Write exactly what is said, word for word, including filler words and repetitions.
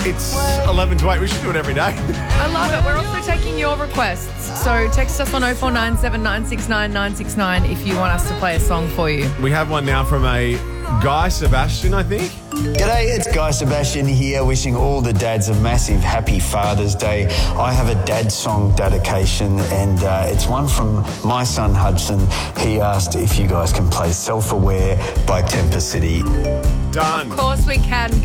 It's eleven to eight. We should do it every day. I love it. We're also taking your requests. So text us on oh four nine seven nine six nine nine six nine if you want us to play a song for you. We have one now from a Guy Sebastian, I think. G'day, it's Guy Sebastian here, wishing all the dads a massive happy Father's Day. I have a dad song dedication, and uh, it's one from my son Hudson. He asked if you guys can play Self-Aware by Temper City. Done. Of course we can.